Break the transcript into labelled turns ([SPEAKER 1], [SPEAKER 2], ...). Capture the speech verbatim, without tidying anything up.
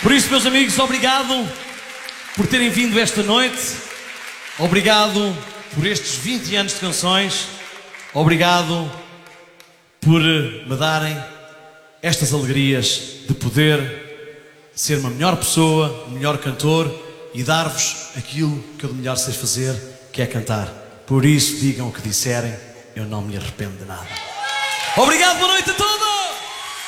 [SPEAKER 1] Por isso, meus amigos, obrigado por terem vindo esta noite. Obrigado por estes vinte anos de canções. Obrigado por me darem estas alegrias de poder ser uma melhor pessoa, um melhor cantor e dar-vos aquilo que eu de melhor sei fazer, que é cantar. Por isso, digam o que disserem, eu não me arrependo de nada. Obrigado, boa noite a todos!